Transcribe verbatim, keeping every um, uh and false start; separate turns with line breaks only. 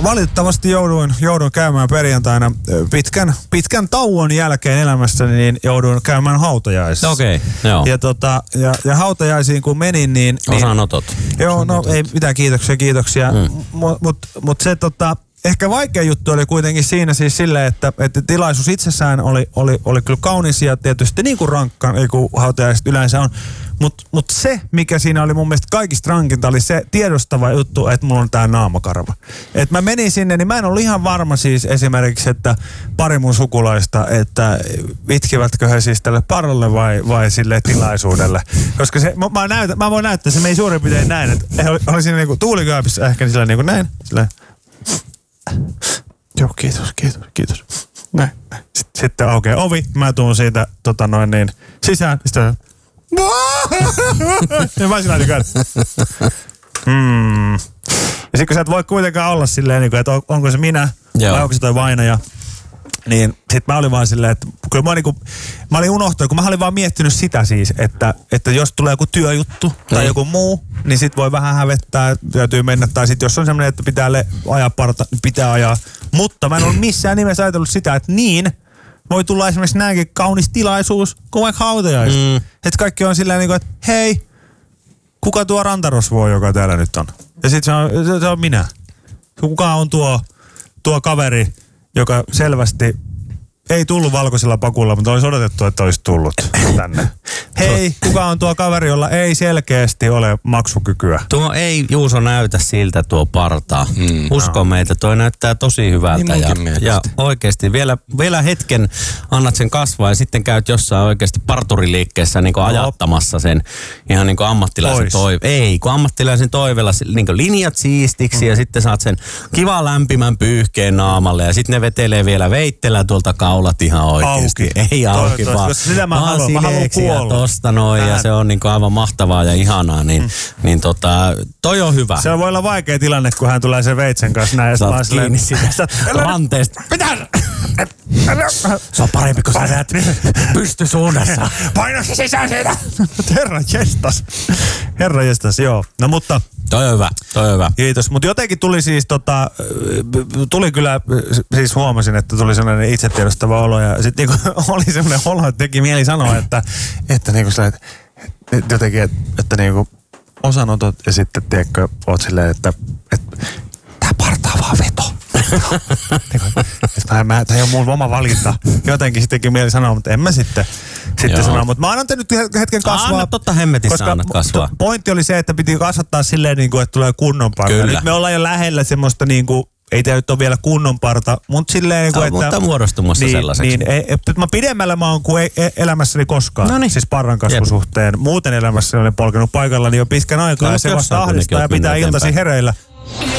valitettavasti jouduin, jouduin käymään perjantaina pitkän, pitkän tauon jälkeen elämässäni, niin jouduin käymään hautajaisissa.
Okei, okay, joo.
Ja, tota, ja, ja hautajaisiin kun menin, niin... niin
Osanotot.
Joo, no ei mitään, kiitoksia, kiitoksia. Mm. Mutta mut, mut se tota... Ehkä vaikea juttu oli kuitenkin siinä siis silleen, että, että tilaisuus itsessään oli, oli, oli kyllä kaunis ja tietysti niin kuin rankka, niin kuin hautajaiset yleensä on. Mutta mut se, mikä siinä oli mun mielestä kaikista rankinta, oli se tiedostava juttu, että mulla on tää naamakarva. Että mä menin sinne, niin mä en ollut ihan varma siis esimerkiksi, että pari mun sukulaista, että itkivätkö he siis tälle parolle vai, vai sille tilaisuudelle. Koska se, mä, mä, näytän, mä voin näyttää, se meni suurin piirtein näin, että he oli, oli siinä niinku tuulikaappissa ehkä sillä niin kuin näin, silleen. Joo, kiitos, kiitos, kiitos. Näin, näin. Sitten, sitten aukeaa ovi, mä tuun siitä tota noin niin sisään. Sitten ja mä sinä käydä. Hmm. Ja sitten kun sä et voi kuitenkaan olla silleen, että onko se minä Joo. vai onko se toi vainaja, niin sit mä olin vaan silleen, että kyllä mä, niinku, mä olin unohtanut, kun mä olin vaan miettinyt sitä siis, että, että jos tulee joku työjuttu tai mm. joku muu, niin sit voi vähän hävettää, täytyy mennä. Tai sit jos on semmoinen, että pitää le- ajaa parta, pitää ajaa. Mutta mä en ole missään nimessä ajatellut sitä, että niin voi tulla esimerkiksi näinkin kaunis tilaisuus kuin vaikka hautajaiset. Mm. Että kaikki on silleen niin kuin, että hei, kuka tuo rantarosvo, joka täällä nyt on? Ja sit se on, se on minä. Kuka on tuo, tuo kaveri, joka selvästi ei tullut valkoisella pakulla, mutta olisi odotettu, että olisi tullut tänne. Hei, kuka on tuo kaveri, jolla ei selkeästi ole maksukykyä?
Tuo ei, Juuso, näytä siltä tuo partaa. Mm, Usko no. meitä, toi näyttää tosi hyvältä. Niin ja, ja oikeasti vielä, vielä hetken annat sen kasvaa ja sitten käyt jossain oikeasti parturiliikkeessä niin kuin ajattamassa sen ihan niin kuin ammattilaisen toive. Ei, kun ammattilaisen toiveella niin kuin linjat siistiksi mm. ja sitten saat sen kivan lämpimän pyyhkeen naamalle ja sitten ne vetelee vielä veittelä tuolta kaulat ihan oikeasti.
Auki.
Ei auki, vaan,
sitä mä
vaan
haluan, mä haluan kuolla.
Tosta noin ja se on niin kuin aivan mahtavaa ja ihanaa, niin, mm. niin tota, toi on hyvä.
Se voi olla vaikea tilanne, kun hän tulee sen veitsen kanssa näin.
Sä oot kiinni siitä ranteesta.
Mitä?
Se on parempi, kun sä näet pystysuunnassa.
Paina se sisään siitä. Herra jestas. Herra jestas, joo. No mutta...
Toi on hyvä, toi on hyvä.
Kiitos. Mutta jotenkin tuli siis tota, tuli kyllä, siis huomasin, että tuli sellainen itsetiedostava olo ja sitten niinku oli sellainen olo, että teki mieli sanoa, että, että niinku sellainen, että jotenkin, että, että niinku osanotot ja sitten tiedätkö, oot silleen, että, että tää partaa vaan veto. Tämä ei ole mun oma valinta. Jotenkin sittenkin mieli sanoa, mutta en mä sitten, sitten sanoa. Mutta mä annan nyt hetken kasvaa.
Anna totta hemmetissä annat kasvaa.
Pointti oli se, että piti kasvattaa silleen, että tulee kunnon parta. Nyt me ollaan jo lähellä semmoista niin kuin, ei tämä nyt ole vielä kunnon parta, mutta silleen, niin kuin, että...
Mutta muodostumassa
niin,
sellaiseksi.
Niin, ei, mä pidemmällä mä oon kuin elämässäni koskaan. Noniin. Siis parran kasvusuhteen. Jep. Muuten elämässäni olen polkenut paikallani jo pitkän aikaa. No, ja se vasta ahdistaa ja pitää iltasi hereillä.